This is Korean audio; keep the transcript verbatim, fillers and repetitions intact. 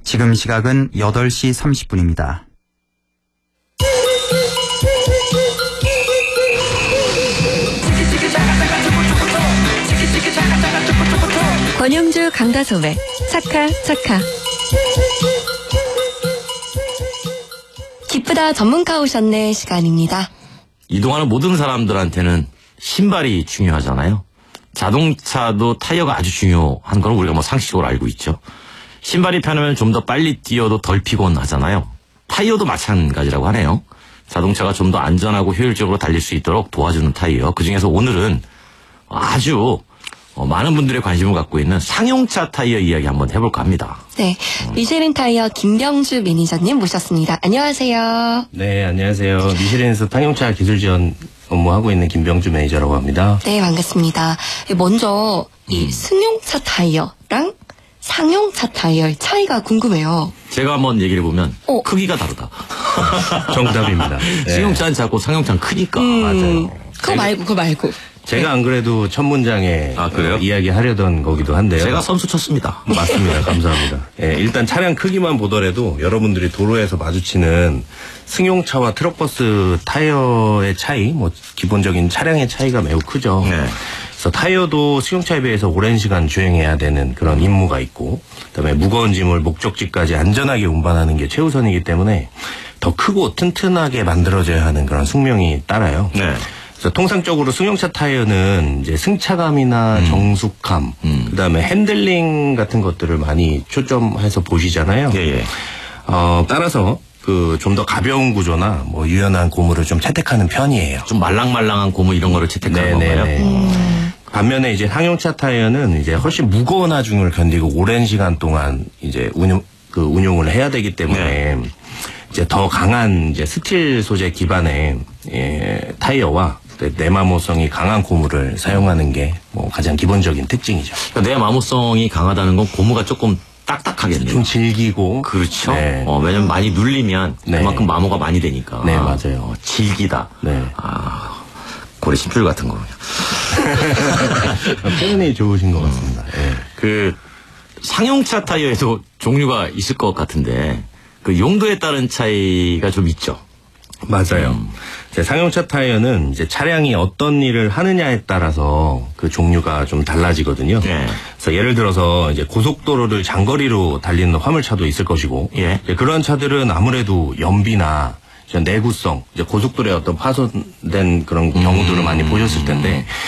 지금 시각은 여덟 시 삼십 분입니다. 권영주 강다솜의 차카 차카. 기쁘다 전문가 오셨네 시간입니다. 이동하는 모든 사람들한테는 신발이 중요하잖아요. 자동차도 타이어가 아주 중요한 건 우리가 뭐 상식적으로 알고 있죠. 신발이 편하면 좀 더 빨리 뛰어도 덜 피곤하잖아요. 타이어도 마찬가지라고 하네요. 자동차가 좀 더 안전하고 효율적으로 달릴 수 있도록 도와주는 타이어. 그중에서 오늘은 아주 많은 분들의 관심을 갖고 있는 상용차 타이어 이야기 한번 해볼까 합니다. 네, 미쉐린 타이어 김병주 매니저님 모셨습니다. 안녕하세요. 네, 안녕하세요. 미쉐린에서 상용차 기술 지원 업무하고 있는 김병주 매니저라고 합니다. 네, 반갑습니다. 먼저 이 승용차 타이어랑 상용차 타이어의 차이가 궁금해요. 제가 한번 얘기를 해보면 어. 크기가 다르다. 정답입니다. 네. 승용차는 작고 상용차는 크니까. 음, 맞아요. 그거 말고 그거 말고. 제가 안 그래도 첫 문장에 아, 그래요? 어, 이야기하려던 거기도 한데요. 제가 선수 쳤습니다. 맞습니다. 감사합니다. 예, 일단 차량 크기만 보더라도 여러분들이 도로에서 마주치는 승용차와 트럭버스 타이어의 차이, 뭐 기본적인 차량의 차이가 매우 크죠. 네. 그래서 타이어도 승용차에 비해서 오랜 시간 주행해야 되는 그런 임무가 있고, 그다음에 무거운 짐을 목적지까지 안전하게 운반하는 게 최우선이기 때문에 더 크고 튼튼하게 만들어져야 하는 그런 숙명이 따라요. 네. 그래서 통상적으로 승용차 타이어는 이제 승차감이나 음. 정숙감, 음. 그다음에 핸들링 같은 것들을 많이 초점해서 보시잖아요. 예, 예. 어, 따라서 그 좀 더 가벼운 구조나 뭐 유연한 고무를 좀 채택하는 편이에요. 좀 말랑말랑한 고무 이런 거를 채택하는 네네네. 건가요? 음. 반면에 이제 상용차 타이어는 이제 훨씬 무거운 하중을 견디고 오랜 시간 동안 이제 운용 그 운용을 해야 되기 때문에 네. 이제 더 강한 이제 스틸 소재 기반의 예, 타이어와 내마모성이 강한 고무를 사용하는 게 뭐 가장 기본적인 특징이죠. 그러니까 내 마모성이 강하다는 건 고무가 조금 딱딱하겠네요. 좀 질기고 그렇죠. 네. 어, 왜냐면 많이 눌리면 네. 그만큼 마모가 많이 되니까. 네, 맞아요. 어, 질기다. 네. 아, 고래 심줄 같은 거군요. 표현이 좋으신 것 같습니다. 예. 그 상용차 타이어에도 종류가 있을 것 같은데 그 용도에 따른 차이가 좀 있죠. 맞아요. 음. 이제 상용차 타이어는 이제 차량이 어떤 일을 하느냐에 따라서 그 종류가 좀 달라지거든요. 네. 그래서 예를 들어서 이제 고속도로를 장거리로 달리는 화물차도 있을 것이고, 예. 이제 그런 차들은 아무래도 연비나 내구성, 이제 고속도로에 어떤 파손된 그런 경우들을 많이 보셨을 텐데,